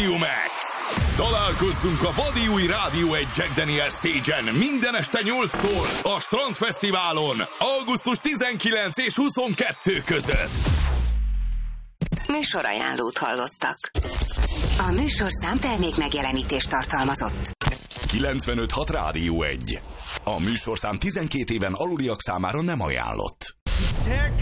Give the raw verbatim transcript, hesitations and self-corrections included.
Rádió Max. Találkozzunk a vadi új Rádió egy Jack Daniel's Stage-en minden este nyolctól a Strandfesztiválon augusztus tizenkilencedike és huszonkettő között. Műsorajánlót hallottak. A műsorszám termék megjelenítést tartalmazott. kilencvenöt hat Rádió egy. A műsorszám tizenkét éven aluliak számára nem ajánlott.